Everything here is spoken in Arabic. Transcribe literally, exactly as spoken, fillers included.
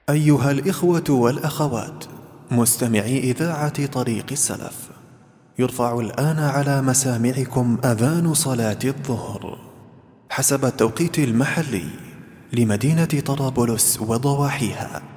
أيها الإخوة والأخوات مستمعي إذاعة طريق السلف، يرفع الآن على مسامعكم أذان صلاة الظهر حسب التوقيت المحلي لمدينة طرابلس وضواحيها.